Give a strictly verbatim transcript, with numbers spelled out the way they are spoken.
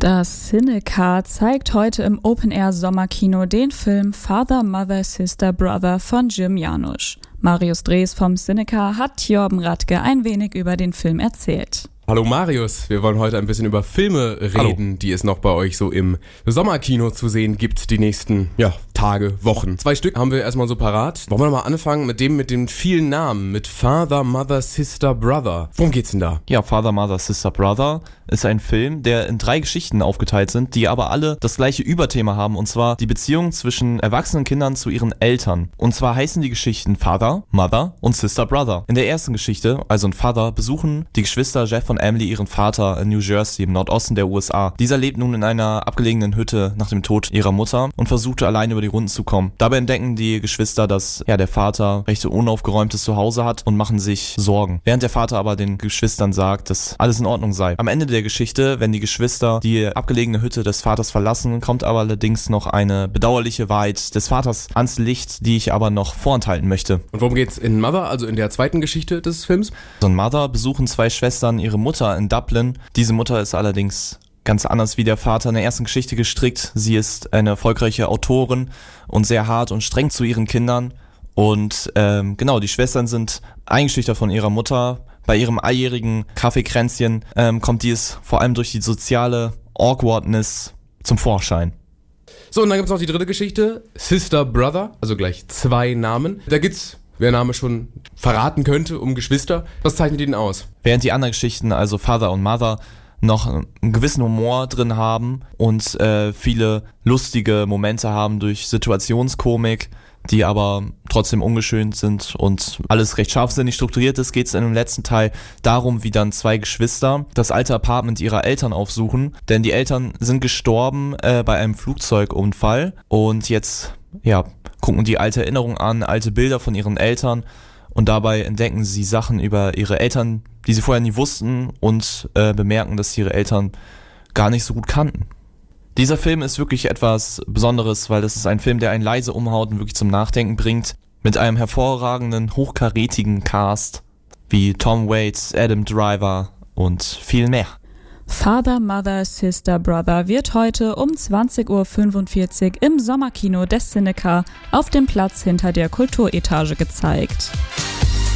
Das Cinecar zeigt heute im Open-Air-Sommerkino den Film Father, Mother, Sister, Brother von Jim Jarmusch. Marius Drees vom Cinecar hat Thjörben Radke ein wenig über den Film erzählt. Hallo Marius, wir wollen heute ein bisschen über Filme reden, Hallo. Die es noch bei euch so im Sommerkino zu sehen gibt, die nächsten ja, Tage, Wochen. Zwei Stück haben wir erstmal so parat. Wollen wir mal anfangen mit dem mit den vielen Namen, mit Father, Mother, Sister, Brother. Worum geht's denn da? Ja, Father, Mother, Sister, Brother ist ein Film, der in drei Geschichten aufgeteilt sind, die aber alle das gleiche Überthema haben, und zwar die Beziehung zwischen erwachsenen Kindern zu ihren Eltern. Und zwar heißen die Geschichten Father, Mother und Sister, Brother. In der ersten Geschichte, also in Father, besuchen die Geschwister Jeff und Emily ihren Vater in New Jersey, im Nordosten der U S A. Dieser lebt nun in einer abgelegenen Hütte nach dem Tod ihrer Mutter und versucht alleine über die Runden zu kommen. Dabei entdecken die Geschwister, dass ja der Vater recht unaufgeräumtes Zuhause hat und machen sich Sorgen. Während der Vater aber den Geschwistern sagt, dass alles in Ordnung sei. Am Ende der Geschichte, wenn die Geschwister die abgelegene Hütte des Vaters verlassen, kommt aber allerdings noch eine bedauerliche Wahrheit des Vaters ans Licht, die ich aber noch vorenthalten möchte. Und worum geht's in Mother, also in der zweiten Geschichte des Films? So in Mother besuchen zwei Schwestern ihre Mutter in Dublin. Diese Mutter ist allerdings ganz anders wie der Vater in der ersten Geschichte gestrickt. Sie ist eine erfolgreiche Autorin und sehr hart und streng zu ihren Kindern. Und ähm, genau, die Schwestern sind eingeschüchtert von ihrer Mutter. Bei ihrem einjährigen Kaffeekränzchen ähm, kommt dies vor allem durch die soziale Awkwardness zum Vorschein. So, und dann gibt's noch die dritte Geschichte, Sister, Brother, also gleich zwei Namen. Da geht's, wer der Name schon verraten könnte, um Geschwister. Was zeichnet ihnen aus? Während die anderen Geschichten, also Father und Mother, noch einen gewissen Humor drin haben und äh, viele lustige Momente haben durch Situationskomik, die aber trotzdem ungeschönt sind und alles recht scharfsinnig strukturiert ist, geht es in dem letzten Teil darum, wie dann zwei Geschwister das alte Apartment ihrer Eltern aufsuchen, denn die Eltern sind gestorben äh, bei einem Flugzeugunfall und jetzt ja gucken die alte Erinnerungen an, alte Bilder von ihren Eltern, und dabei entdecken sie Sachen über ihre Eltern, die sie vorher nie wussten, und äh, bemerken, dass sie ihre Eltern gar nicht so gut kannten. Dieser Film ist wirklich etwas Besonderes, weil das ist ein Film, der einen leise umhaut und wirklich zum Nachdenken bringt, mit einem hervorragenden, hochkarätigen Cast wie Tom Waits, Adam Driver und viel mehr. Father, Mother, Sister, Brother wird heute um zwanzig Uhr fünfundvierzig im Sommerkino des Cinecar auf dem Platz hinter der Kulturetage gezeigt.